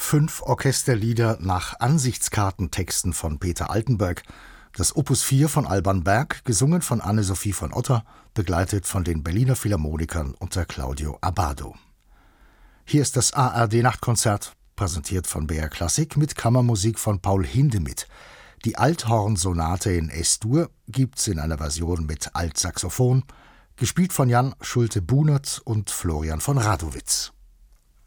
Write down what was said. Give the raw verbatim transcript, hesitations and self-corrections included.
Fünf Orchesterlieder nach Ansichtskartentexten von Peter Altenberg. Das Opus vier von Alban Berg, gesungen von Anne-Sophie von Otter, begleitet von den Berliner Philharmonikern unter Claudio Abbado. Hier ist das A R D-Nachtkonzert, präsentiert von B R Klassik mit Kammermusik von Paul Hindemith. Die Althorn-Sonate in Es-Dur gibt's in einer Version mit Altsaxophon, gespielt von Jan Schulte-Bunert und Florian von Radowitz.